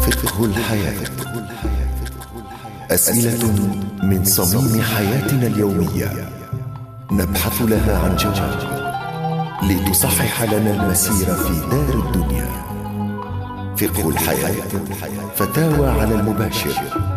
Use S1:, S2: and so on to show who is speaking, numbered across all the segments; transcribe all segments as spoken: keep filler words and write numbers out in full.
S1: فقه الحياة. أسئلة من صميم حياتنا اليومية نبحث لها عن جواب لتصحح لنا المسير في دار الدنيا. فقه الحياة، فتاوى على المباشر.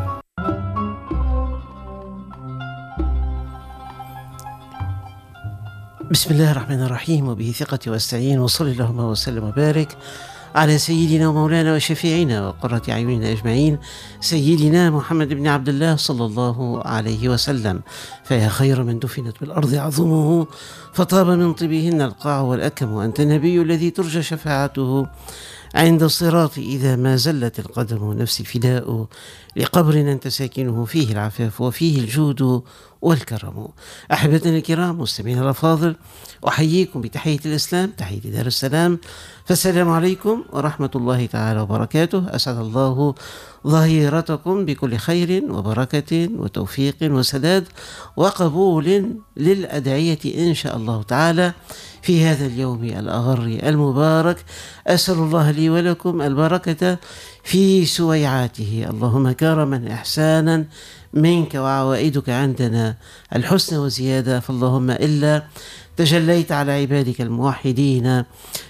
S2: بسم الله الرحمن الرحيم، وبه ثقتي واستعين، وصلى اللهم وسلم وبارك على سيدنا ومولانا وشفيعنا وقرة أعيننا أجمعين، سيدنا محمد بن عبد الله صلى الله عليه وسلم. فيا خير من دفنت بالأرض عظمه، فطاب من طيبهن القاع والأكم، وأنت النبي الذي ترجى شفاعته عند الصراط إذا ما زلت القدم. نفسي فداء لقبر أنت ساكنه، فيه العفاف وفيه الجود والكرم. أحبتنا الكرام، مستمعينا الأفاضل، أحييكم بتحية الإسلام، تحية دار السلام، فالسلام عليكم ورحمة الله تعالى وبركاته. أسعد الله ظهيرتكم بكل خير وبركة وتوفيق وسداد وقبول للأدعية إن شاء الله تعالى في هذا اليوم الأغر المبارك. أسأل الله لي ولكم البركة في سويعاته، اللهم كرما إحسانا منك، وعوائدك عندنا الحسن وزيادة، فاللهم إلا تجليت على عبادك الموحدين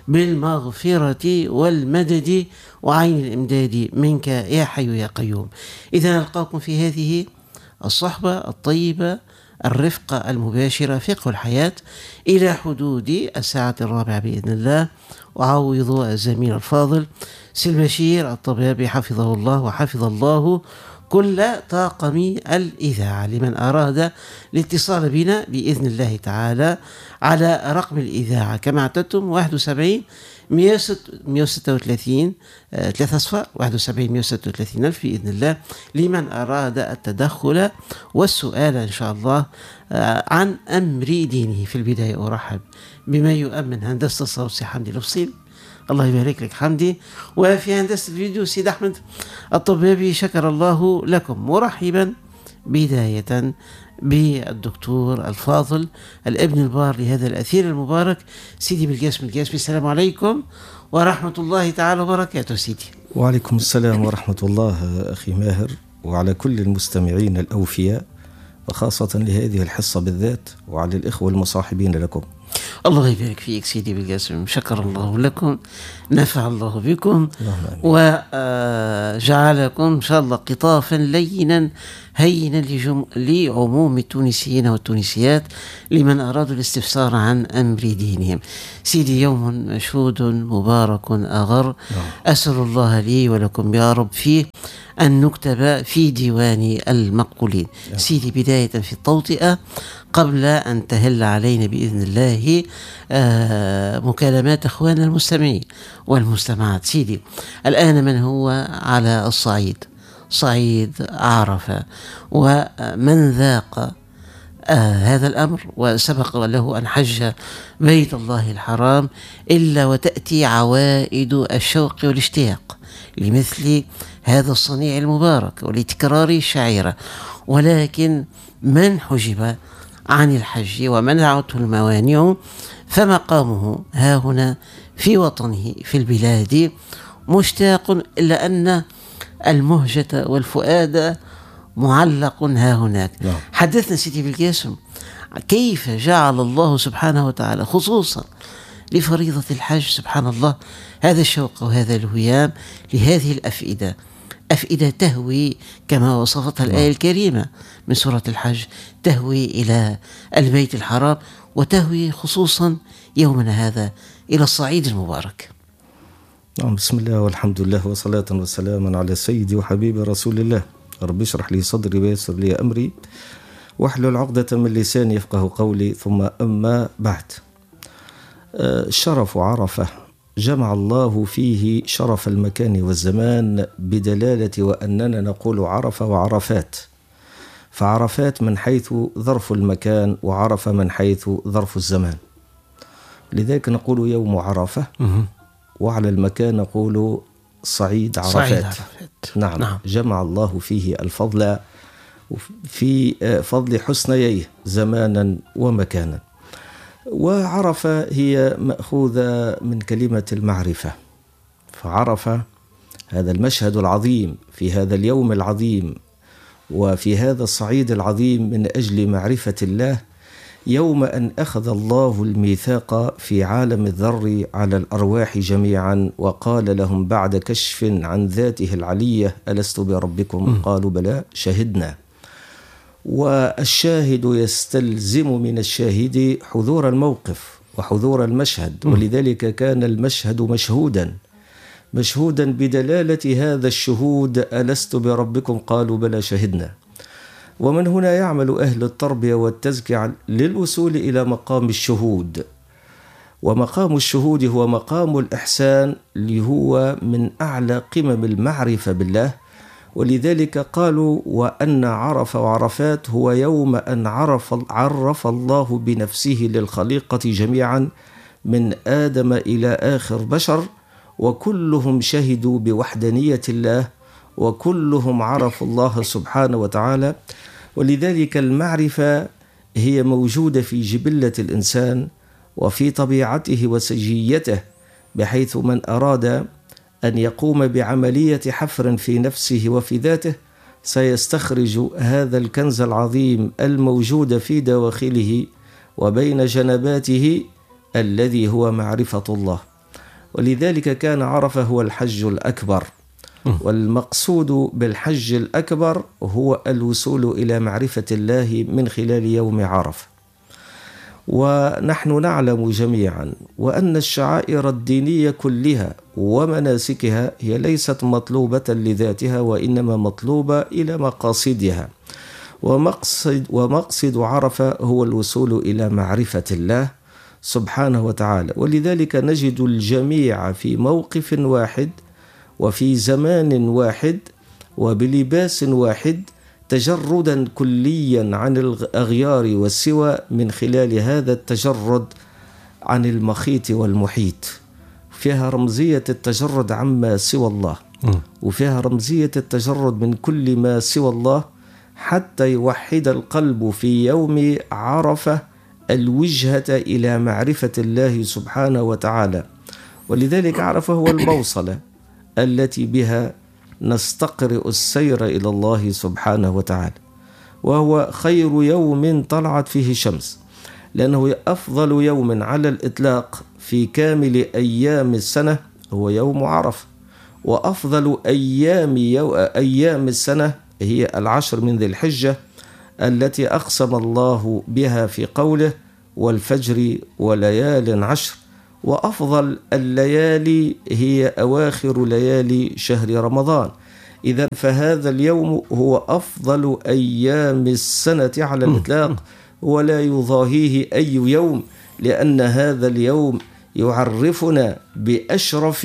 S2: بالمغفرة والمدد وعين الإمداد منك يا حي يا قيوم. إذا نلقاكم في هذه الصحبة الطيبة الرفقة المباشرة، فقه الحياة، إلى حدود الساعة الرابعة بإذن الله. وعوض الزميل الفاضل سلبشير الطبيبي حفظه الله وحفظ الله كل طاقم الإذاعة. لمن أراد الاتصال بنا بإذن الله تعالى على رقم الإذاعة كما اعتدتم واحد وسبعين مئة وستة وثلاثين ثلاثة صفر واحد وسبعين مئة وستة وثلاثين ألف بإذن الله، لمن أراد التدخل والسؤال إن شاء الله عن أمر دينه. في البداية أرحب بما يؤمن هندسة الصوت سي حمدي الفصيل، الله يبارك لك حمدي، وفي هندسة الفيديو سيد أحمد الطبيبي، شكر الله لكم. مرحبا بداية بالدكتور الفاضل الابن البار لهذا الأثير المبارك سيدي بالقاسم القاسمي. السلام عليكم ورحمة الله تعالى وبركاته سيدي.
S3: وعليكم السلام ورحمة الله أخي ماهر، وعلى كل المستمعين الأوفياء، وخاصة لهذه الحصة بالذات، وعلى الإخوة المصاحبين لكم.
S2: الله يبارك فيك سيدي بالقاسم، شكر الله لكم، نفع الله بكم، وجعلكم إن شاء الله قطافا لينا هينا لعموم التونسيين والتونسيات لمن أرادوا الاستفسار عن أمر دينهم. سيدي، يوم مشهود مبارك أغر، أسأل الله لي ولكم يا رب فيه أن نكتب في ديوان المقبولين. سيدي، بداية في التوطئة قبل أن تهل علينا بإذن الله آه مكالمات أخواننا المستمعين والمستمعات. سيدي، الآن من هو على الصعيد، صعيد عرفة، ومن ذاق آه هذا الأمر وسبق له أن حج بيت الله الحرام، إلا وتأتي عوائد الشوق والاشتياق لمثل هذا الصنيع المبارك ولتكرار الشعيرة. ولكن من حجب عن الحج ومنعته الموانع فمقامه ها هنا في وطنه في البلاد مشتاق، إلا أن المهجة والفؤاد معلق ها هناك. نعم. حدثنا سيدي بالقاسم كيف جعل الله سبحانه وتعالى خصوصا لفريضة الحج سبحان الله هذا الشوق وهذا الهيام لهذه الأفئدة، أفئدة تهوي كما وصفتها الآية الكريمة من سورة الحج، تهوي إلى البيت الحرام، وتهوي خصوصا يومنا هذا إلى الصعيد المبارك.
S3: نعم، بسم الله والحمد لله وصلاة وسلاما على سيدي وحبيب رسول الله. رب اشرح لي صدري ويسر لي أمري واحلل عقدة من لساني يفقه قولي، ثم أما بعد. شرف عرفة جمع الله فيه شرف المكان والزمان بدلالة وأننا نقول عرفة وعرفات، فعرفات من حيث ظرف المكان، وعرفة من حيث ظرف الزمان. لذلك نقول يوم عرفة، وعلى المكان نقول صعيد عرفات. صعيد عرفات. نعم. نعم، جمع الله فيه الفضل في فضل حسنيه زمانا ومكانا. وعرفة هي مأخوذة من كلمة المعرفة، فعرفة هذا المشهد العظيم في هذا اليوم العظيم وفي هذا الصعيد العظيم من أجل معرفة الله، يوم أن أخذ الله الميثاق في عالم الذر على الأرواح جميعا وقال لهم بعد كشف عن ذاته العلية: ألست بربكم؟ قالوا بلى شهدنا. والشاهد يستلزم من الشاهد حضور الموقف وحضور المشهد، ولذلك كان المشهد مشهودا مشهودا بدلالة هذا الشهود: ألست بربكم؟ قالوا بلى شهدنا. ومن هنا يعمل أهل التربية والتزكية للوصول إلى مقام الشهود، ومقام الشهود هو مقام الإحسان اللي هو من أعلى قمم المعرفة بالله. ولذلك قالوا: وأن عرف وعرفات هو يوم أن عرف, عرف الله بنفسه للخليقة جميعا من آدم إلى آخر بشر، وكلهم شهدوا بوحدانية الله، وكلهم عرفوا الله سبحانه وتعالى. ولذلك المعرفة هي موجودة في جبلة الإنسان وفي طبيعته وسجيته، بحيث من أراد أن يقوم بعملية حفر في نفسه وفي ذاته سيستخرج هذا الكنز العظيم الموجود في دواخله وبين جنباته الذي هو معرفة الله. ولذلك كان عرفة هو الحج الأكبر، والمقصود بالحج الأكبر هو الوصول إلى معرفة الله من خلال يوم عرفة. ونحن نعلم جميعا وأن الشعائر الدينية كلها ومناسكها هي ليست مطلوبة لذاتها، وإنما مطلوبة إلى مقاصدها، ومقصد, ومقصد عرفة هو الوصول إلى معرفة الله سبحانه وتعالى. ولذلك نجد الجميع في موقف واحد وفي زمان واحد وبلباس واحد، تجردا كليا عن الأغيار والسوى، من خلال هذا التجرد عن المخيط والمحيط. فيها رمزية التجرد عما سوى الله، وفيها رمزية التجرد من كل ما سوى الله، حتى يوحد القلب في يوم عرفة الوجهة إلى معرفة الله سبحانه وتعالى. ولذلك عرفة هو الموصلة التي بها نستقرئ السير إلى الله سبحانه وتعالى، وهو خير يوم طلعت فيه الشمس، لأنه أفضل يوم على الإطلاق في كامل أيام السنة هو يوم عرفة. وأفضل أيام, يو... أيام السنة هي العشر من ذي الحجة التي أقسم الله بها في قوله: والفجر وليال عشر. وأفضل الليالي هي أواخر ليالي شهر رمضان. إذن فهذا اليوم هو أفضل أيام السنة على الإطلاق، ولا يضاهيه أي يوم، لأن هذا اليوم يعرفنا بأشرف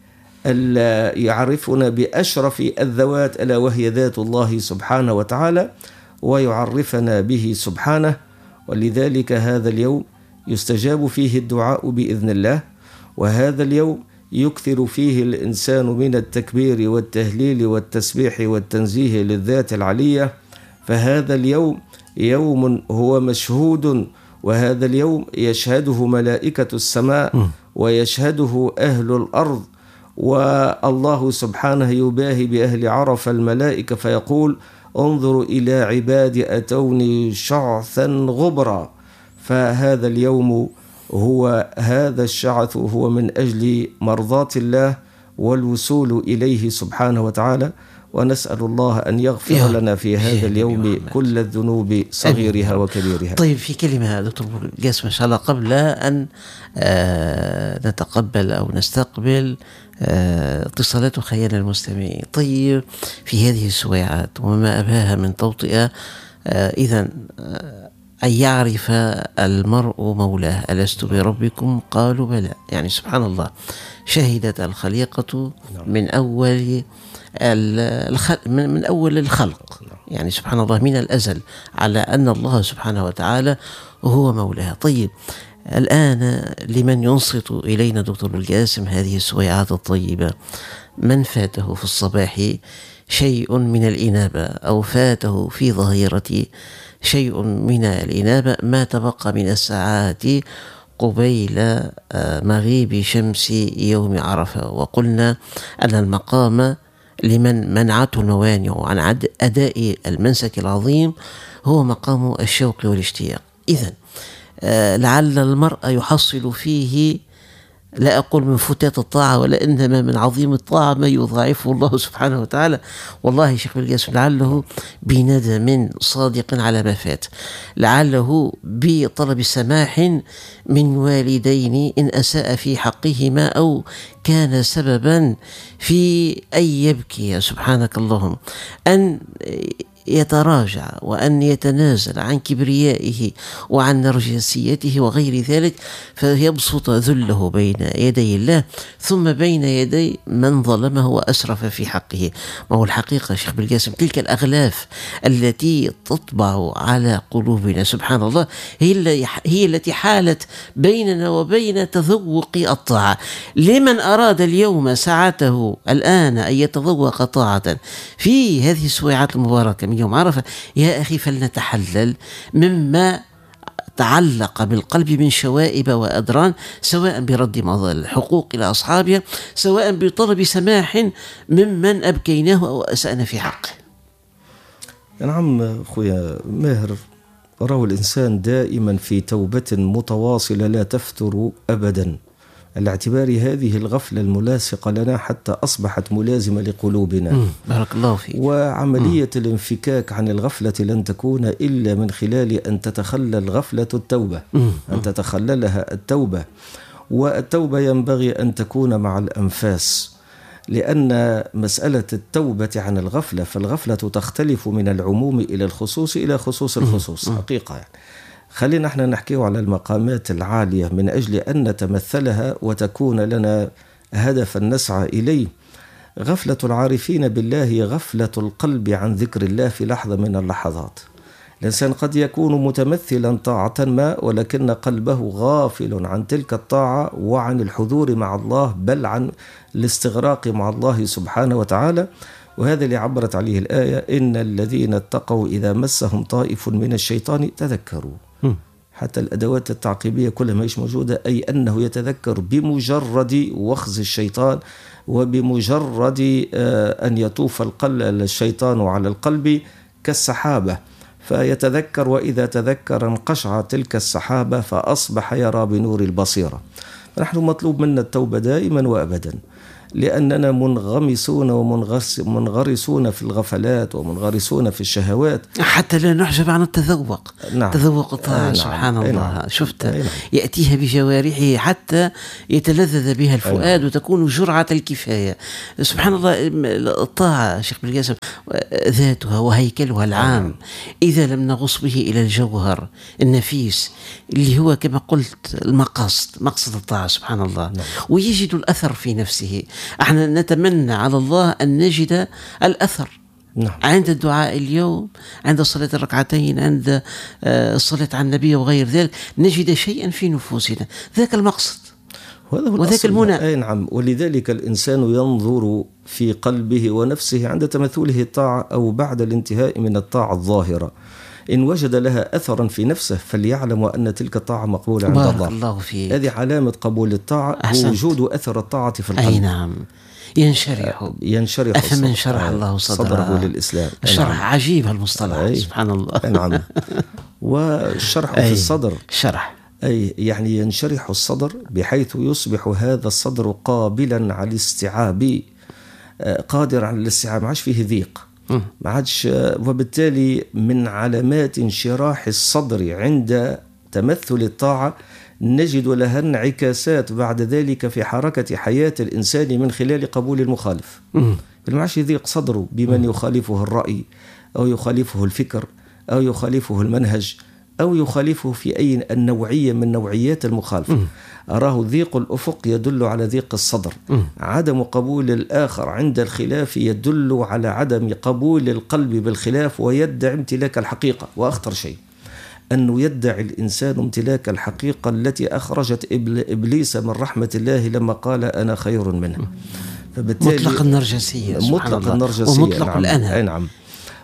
S3: يعرفنا بأشرف الذوات، ألا وهي ذات الله سبحانه وتعالى، ويعرفنا به سبحانه. ولذلك هذا اليوم يستجاب فيه الدعاء بإذن الله، وهذا اليوم يكثر فيه الإنسان من التكبير والتهليل والتسبيح والتنزيه للذات العلية. فهذا اليوم يوم هو مشهود، وهذا اليوم يشهده ملائكة السماء ويشهده أهل الأرض، والله سبحانه يباهي بأهل عرفة الملائكة فيقول: انظروا إلى عبادي أتوني شعثا غبرا. فهذا اليوم هو هذا الشعث هو من أجل مرضاة الله والوصول إليه سبحانه وتعالى. ونسأل الله أن يغفر لنا في هذا اليوم كل الذنوب صغيرها وكبيرها.
S2: طيب، في كلمة دكتور قاسم إن شاء الله قبل أن آه نتقبل أو نستقبل آه اتصالات خيال المستمعين. طيب، في هذه السويعات وما أباها من توطئة، آه إذن آه أن يعرف المرء مولاه: ألست بربكم؟ قالوا بلى. يعني سبحان الله، شهدت الخليقة من أول الخلق من أول الخلق، يعني سبحان الله من الأزل، على أن الله سبحانه وتعالى هو مولاه. طيب، الآن لمن ينصت إلينا دكتور القاسم هذه السويعات الطيبة، من فاته في الصباح شيء من الإنابة أو فاته في ظهيرة شيء من الإنابة، ما تبقى من الساعات قبيل مغيب شمس يوم عرفة. وقلنا أن المقام لمن منعته الموانع عن أداء المنسك العظيم هو مقام الشوق والاشتياق. إذن لعل المرء يحصل فيه، لا أقول من فتات الطاعة، ولا إنما من عظيم الطاعة ما يضاعفه الله سبحانه وتعالى. والله شيخ بالقاسم لعله بندم صادق على ما فات، لعله بطلب سماح من والدين إن أساء في حقهما أو كان سببا في أن يبكي سبحانك اللهم، أن يتراجع وأن يتنازل عن كبريائه وعن نرجسيته وغير ذلك، فيبسط ذله بين يدي الله ثم بين يدي من ظلمه وأسرف في حقه. ما هو الحقيقة شيخ بالقاسم تلك الأغلاف التي تطبع على قلوبنا سبحان الله هي, هي التي حالت بيننا وبين تذوق الطاعة. لمن أراد اليوم ساعته الآن أن يتذوق طاعة في هذه السويعات المباركة من يوم عرفة، يا أخي فلنتحلل مما تعلق بالقلب من شوائب وأدران، سواء برد الحقوق إلى أصحابها، سواء بطلب سماح ممن أبكيناه أو أسأنا في حقه.
S3: نعم أخويا ماهر، راه الإنسان دائما في توبة متواصلة لا تفتر أبدا، الاعتبار هذه الغفلة الملاصقة لنا حتى أصبحت ملازمة لقلوبنا.
S2: بارك الله فيك.
S3: وعملية مم. الانفكاك عن الغفلة لن تكون إلا من خلال أن تتخلى الغفلة التوبة، مم. أن تتخللها التوبة. والتوبة ينبغي أن تكون مع الأنفاس، لأن مسألة التوبة عن الغفلة، فالغفلة تختلف من العموم إلى الخصوص إلى خصوص الخصوص. مم. حقيقة يعني خلينا احنا نحكيه على المقامات العالية من أجل أن نتمثلها وتكون لنا هدفا نسعى إليه. غفلة العارفين بالله هي غفلة القلب عن ذكر الله في لحظة من اللحظات. الإنسان قد يكون متمثلا طاعة ما، ولكن قلبه غافل عن تلك الطاعة وعن الحضور مع الله، بل عن الاستغراق مع الله سبحانه وتعالى. وهذا اللي عبرت عليه الآية: إن الذين اتقوا إذا مسهم طائف من الشيطان تذكروا. حتى الأدوات التعقيبية كلها ما هيش موجودة، أي أنه يتذكر بمجرد وخز الشيطان وبمجرد أن يطوف الشيطان على القلب كالسحابة، فيتذكر، وإذا تذكر انقشع تلك السحابة فأصبح يرى بنور البصيرة. فنحن مطلوب منا التوبة دائما وأبدا، لأننا منغمسون ومنغرسون في الغفلات ومنغرسون في الشهوات
S2: حتى لا نحجب عن التذوق.
S3: نعم.
S2: تذوق الطاعة. نعم. سبحان الله.
S3: نعم.
S2: شفت.
S3: نعم.
S2: يأتيها بجوارحه حتى يتلذذ بها الفؤاد. نعم. وتكون جرعة الكفاية. سبحان الله. الطاعة شيخ بالقاسم ذاتها وهيكلها العام. نعم. إذا لم نغص به إلى الجوهر النفيس اللي هو كما قلت المقصد، مقصد الطاعة سبحان الله. نعم. ويجد الأثر في نفسه. احنا نتمنى على الله أن نجد الأثر. نعم. عند الدعاء اليوم، عند صلاة الركعتين، عند الصلاة على النبي وغير ذلك، نجد شيئا في نفوسنا، ذاك المقصد وذاك المنى.
S3: أي نعم. ولذلك الإنسان ينظر في قلبه ونفسه عند تمثله الطاعة أو بعد الانتهاء من الطاعة الظاهرة، إن وجد لها أثرا في نفسه فليعلم أن تلك الطاعة مقبولة عند الله.
S2: الله فيك.
S3: هذه علامة قبول الطاعة. هو وجود أثر الطاعة في القلب.
S2: أي نعم. ينشرح
S3: ينشرح
S2: أفمن شرح الله صدره,
S3: صدره للإسلام.
S2: شرح
S3: نعم.
S2: عجيب المصطلح. سبحان الله.
S3: نعم. والشرح في الصدر
S2: شرح،
S3: أي يعني ينشرح الصدر بحيث يصبح هذا الصدر قابلا على الاستيعاب، قادر على الاستيعاب، ما عادش فيه ضيق، ما عادش. وبالتالي من علامات انشراح الصدر عند تمثل الطاعة نجد لها انعكاسات بعد ذلك في حركة حياة الإنسان من خلال قبول المخالف. ما عادش يضيق صدره بمن يخالفه الرأي أو يخالفه الفكر أو يخالفه المنهج أو يخالفه في أي النوعية من نوعيات المخالفة. أراه ضيق الأفق يدل على ضيق الصدر. عدم قبول الآخر عند الخلاف يدل على عدم قبول القلب بالخلاف ويدعي امتلاك الحقيقة. وأخطر شيء أنه يدعي الإنسان امتلاك الحقيقة التي أخرجت إبليس من رحمة الله لما قال أنا خير منه.
S2: فبالتالي مطلق النرجسية،
S3: مطلق النرجسية
S2: ومطلق
S3: نعم.
S2: الأنا.
S3: نعم.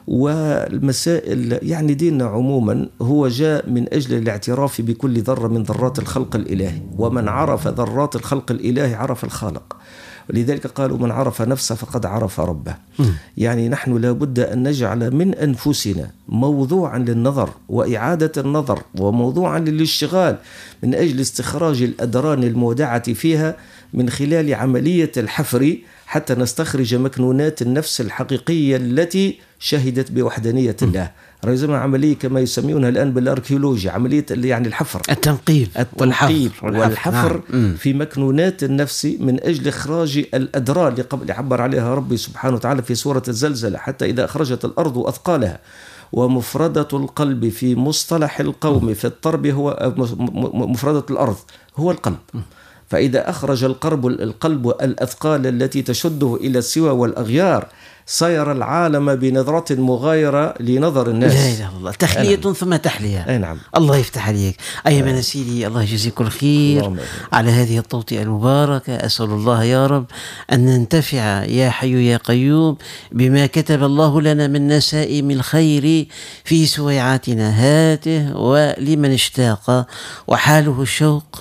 S3: والمسائل يعني ديننا عموما هو جاء من أجل الاعتراف بكل ذرة من ذرات الخلق الإلهي، ومن عرف ذرات الخلق الإلهي عرف الخالق، ولذلك قالوا من عرف نفسه فقد عرف ربه. م. يعني نحن لابد أن نجعل من أنفسنا موضوعا للنظر وإعادة النظر وموضوعا للاشتغال من أجل استخراج الأدران المودعة فيها من خلال عملية الحفر حتى نستخرج مكنونات النفس الحقيقية التي شهدت بوحدانية الله. رأيزم عملية كما يسمونها الآن بالأركيولوجيا، عملية يعني الحفر،
S2: التنقيب
S3: التنقيب
S2: والحفر,
S3: والحفر
S2: نعم.
S3: في مكنونات النفس من أجل إخراج الأدرار اللي قبل عبر عليها ربي سبحانه وتعالى في سورة الزلزلة، حتى إذا أخرجت الأرض أثقالها. ومفردة القلب في مصطلح القوم في الطرب هو مفردة الأرض هو القلب. فإذا أخرج القلب القلب الأثقال التي تشده إلى السوى والأغيار سير العالم بنظرة مغايرة لنظر الناس.
S2: لا إله إلا الله، تحلية نعم. ثم تحلية.
S3: أي نعم.
S2: الله يفتح عليك. أيمن سيدي، الله يجزيك الخير على هذه التوطئة المباركة. أسأل الله يا رب أن ننتفع يا حي يا قيوم بما كتب الله لنا من نسائم الخير في سويعاتنا هاته، ولمن اشتاق وحاله الشوق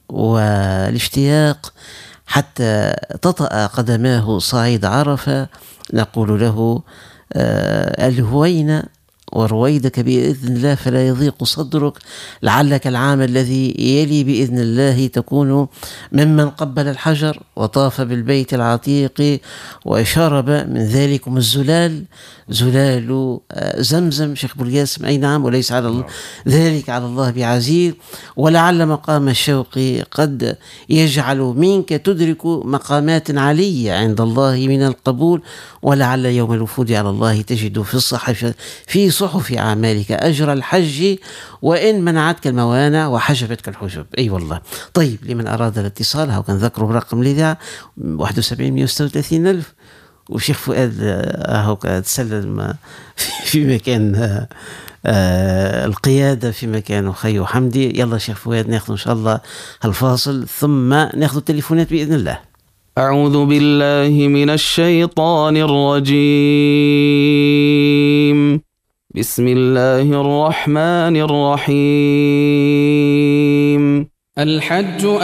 S2: والاشتياق حتى تطأ قدماه صعيد عرفة نقول له آه الهوين ورويدك بإذن الله فلا يضيق صدرك، لعلك العام الذي يلي بإذن الله تكون ممن قبل الحجر وطاف بالبيت العتيق وشرب من ذلكم الزلال، زلال زمزم. شيخ بولياسم أي نعم، وليس على الله ذلك على الله بعزيز. ولعل مقام الشوق قد يجعل منك تدرك مقامات عالية عند الله من القبول، ولعل يوم الوفود على الله تجد في الصحف في صحف أعمالك أجر الحج وإن منعتك الموانع وحجبتك الحجب. أي أيوة والله. طيب، لمن أراد الاتصال هو كان ذكره برقم الإذاعة واحد وسبعين مئة وستة وثلاثين ألف. وشيخ فؤاد هو تسلم في مكان القيادة في مكان خيو حمدي. يلا شيخ فؤاد ناخذ إن شاء الله الفاصل ثم ناخذ التليفونات بإذن الله.
S4: أعوذ بالله من الشيطان الرجيم. بسم الله الرحمن الرحيم. الحج